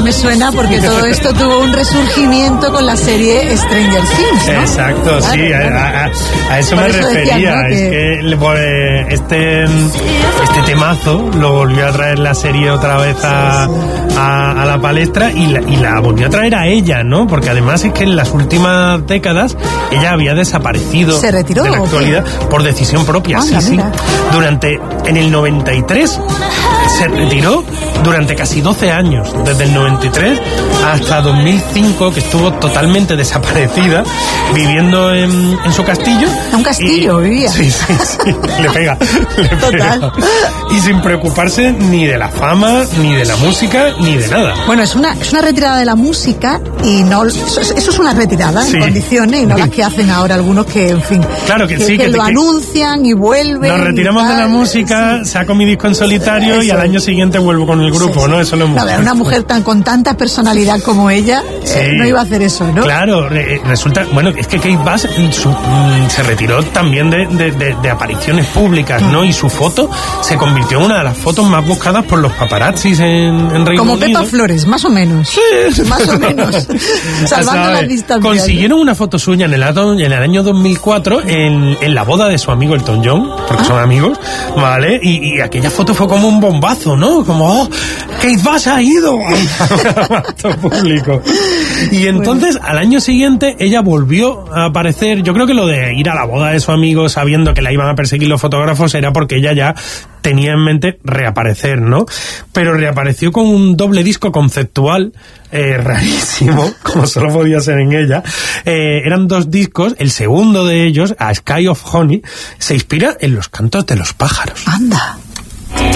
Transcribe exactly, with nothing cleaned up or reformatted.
me suena porque todo esto tuvo un resurgimiento con la serie Stranger Things, ¿no? Exacto, claro, sí, claro. A, a, a eso Por me eso refería. Decían, ¿no? Es que, que pues, este, este temazo lo volvió a traer la serie otra vez a, sí, sí. a, a la palestra y la, y la volvió a traer a ella, ¿no? Porque además es que en las últimas décadas ella había desaparecido. ¿Se retiró? De la actualidad por decisión propia, ah, sí, sí. Durante, en el noventa y tres se retiró durante casi doce años, desde el noventa y tres hasta dos mil cinco, que estuvo totalmente desaparecida, viviendo en, en su castillo. ¿En un castillo y, vivía? Sí, sí, sí, le pega, le Total. pega. Y sin preocuparse ni de la fama, ni de la música, ni de nada. Bueno, es una, es una retirada de la música y no, eso, eso es una retirada sí. en condiciones y no las que hacen ahora algunos que, en fin, claro que, que, sí, que, que lo que, anuncian y vuelven. Nos retiramos de la música, sí. saco mi disco en solitario eso. Y al año siguiente vuelvo con el grupo, sí, sí. ¿no? Eso lo hemos no, una mujer tan con tanta personalidad como ella sí. eh, no iba a hacer eso, ¿no? Claro, eh, resulta, bueno, es que Kate Bush su, mm, se retiró también de, de, de, de apariciones públicas, ¿no? Mm. Y su foto se convirtió en una de las fotos más buscadas por los paparazzis en, en Reino Como Unido. Pepa Flores, más o menos. Sí. Más o menos. Salvando las distancias. Consiguieron una foto suya en el, en el año dos mil cuatro en, en la boda de su amigo Elton John, porque ah. son amigos, ¿vale? Y, y aquella foto fue como un bombazo, ¿no? Como, oh, Kate Bush ha ido al acto público. Y entonces, bueno. al año siguiente, ella volvió a aparecer. Yo creo que lo de ir a la boda de su amigo sabiendo que la iban a perseguir los fotógrafos era porque ella ya tenía en mente reaparecer, ¿no? Pero reapareció con un doble disco conceptual eh, rarísimo, como solo podía ser en ella. Eh, eran dos discos, el segundo de ellos, A Sky of Honey, se inspira en los cantos de los pájaros. Anda.